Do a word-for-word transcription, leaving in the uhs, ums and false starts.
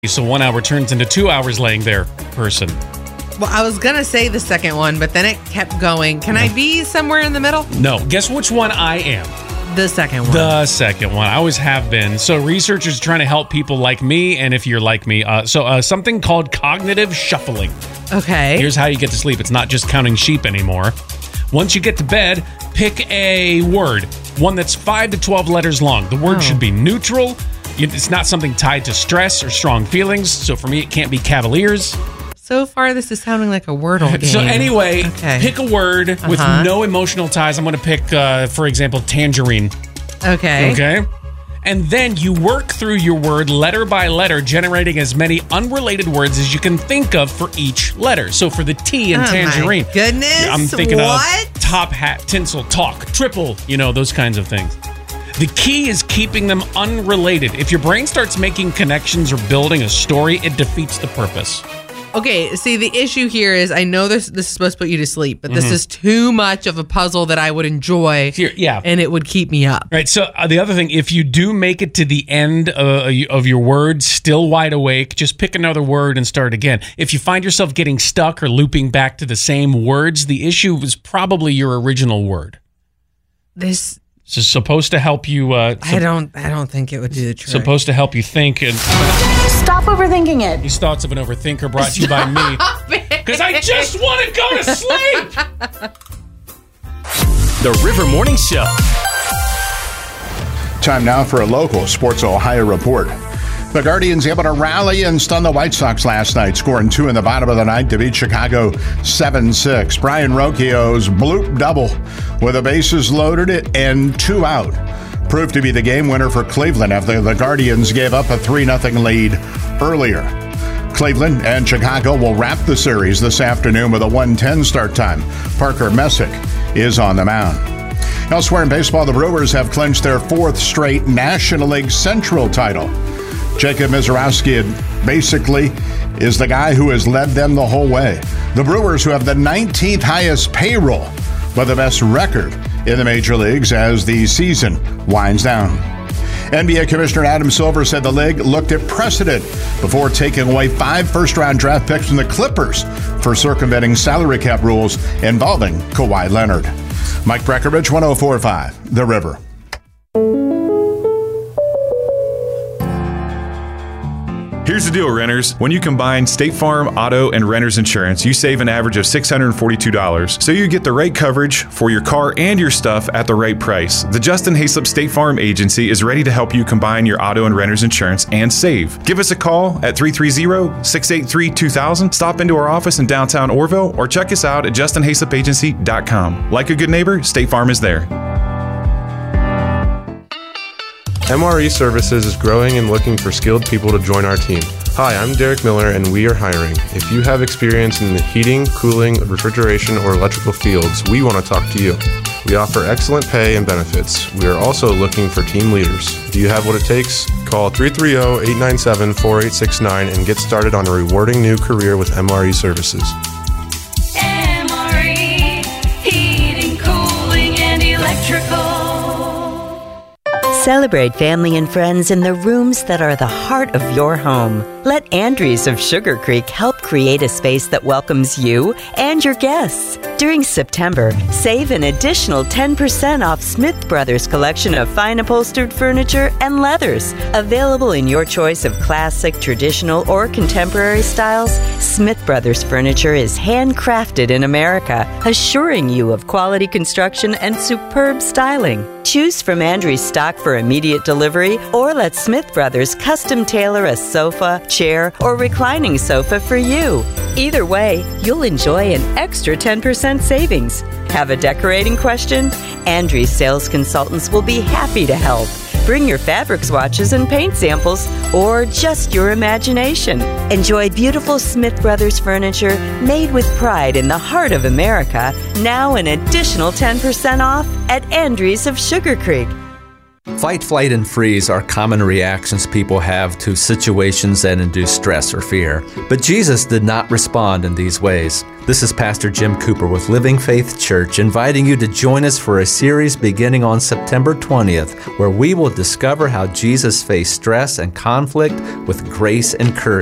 So one hour turns into two hours laying there, person. Well, I was going to say the second one, but then it kept going. Can I be somewhere in the middle? No. Guess which one I am? The second one. The second one. I always have been. So researchers trying to help people like me, and if you're like me, uh, so uh, something called cognitive shuffling. Okay. Here's how you get to sleep. It's not just counting sheep anymore. Once you get to bed, pick a word, one that's five to twelve letters long. The word oh. should be neutral. It's not something tied to stress or strong feelings. So for me, it can't be Cavaliers. So far, this is sounding like a Wordle game. So anyway, okay. pick a word uh-huh. with no emotional ties. I'm going to pick, uh, for example, tangerine. Okay. Okay. And then you work through your word letter by letter, generating as many unrelated words as you can think of for each letter. So for the T in oh tangerine, my goodness, I'm thinking what? of top hat, tinsel, talk, triple, you know, those kinds of things. The key is keeping them unrelated. If your brain starts making connections or building a story, it defeats the purpose. Okay, see, the issue here is I know this this is supposed to put you to sleep, but this Mm-hmm. is too much of a puzzle that I would enjoy. Here, yeah. And it would keep me up. Right, so uh, the other thing, if you do make it to the end uh, of your word, still wide awake, just pick another word and start again. If you find yourself getting stuck or looping back to the same words, the issue was probably your original word. This... It's supposed to help you. Uh, I don't. I don't think it would do the trick. Supposed to help you think. And stop overthinking it. These thoughts of an overthinker brought to you by me. Because I just want to go to sleep. The River Morning Show. Time now for a local Sports Ohio report. The Guardians able to rally and stun the White Sox last night, scoring two in the bottom of the ninth to beat Chicago seven six. Brian Rocchio's bloop double with the bases loaded and two out proved to be the game winner for Cleveland after the Guardians gave up a three nothing lead earlier. Cleveland and Chicago will wrap the series this afternoon with a one ten start time. Parker Messick is on the mound. Elsewhere in baseball, the Brewers have clinched their fourth straight National League Central title. Jacob Misiorowski basically is the guy who has led them the whole way. The Brewers, who have the nineteenth highest payroll, but the best record in the major leagues as the season winds down. N B A Commissioner Adam Silver said the league looked at precedent before taking away five first-round draft picks from the Clippers for circumventing salary cap rules involving Kawhi Leonard. Mike Breckenridge, one oh four point five, The River. Here's the deal, renters. When you combine State Farm, auto, and renter's insurance, you save an average of six hundred forty-two dollars. So you get the right coverage for your car and your stuff at the right price. The Justin Hayslip State Farm Agency is ready to help you combine your auto and renter's insurance and save. Give us a call at three three zero, six eight three, two thousand. Stop into our office in downtown Orville or check us out at justin hayslip agency dot com. Like a good neighbor, State Farm is there. M R E Services is growing and looking for skilled people to join our team. Hi, I'm Derek Miller, and we are hiring. If you have experience in the heating, cooling, refrigeration, or electrical fields, we want to talk to you. We offer excellent pay and benefits. We are also looking for team leaders. Do you have what it takes? Call three three zero, eight nine seven, four eight six nine and get started on a rewarding new career with M R E Services. M R E, heating, cooling, and electrical. Celebrate family and friends in the rooms that are the heart of your home. Let Andrews of Sugar Creek help create a space that welcomes you and your guests. During September, save an additional ten percent off Smith Brothers collection of fine upholstered furniture and leathers. Available in your choice of classic, traditional, or contemporary styles, Smith Brothers furniture is handcrafted in America, assuring you of quality construction and superb styling. Choose from Andrews stock for immediate delivery, or let Smith Brothers custom tailor a sofa, chair, or reclining sofa for you. Either way, you'll enjoy an extra ten percent savings. Have a decorating question? Andrews sales consultants will be happy to help. Bring your fabric swatches and paint samples, or just your imagination. Enjoy beautiful Smith Brothers furniture made with pride in the heart of America, now an additional ten percent off at Andrews of Sugar Creek. Fight, flight, and freeze are common reactions people have to situations that induce stress or fear. But Jesus did not respond in these ways. This is Pastor Jim Cooper with Living Faith Church, inviting you to join us for a series beginning on September twentieth, where we will discover how Jesus faced stress and conflict with grace and courage.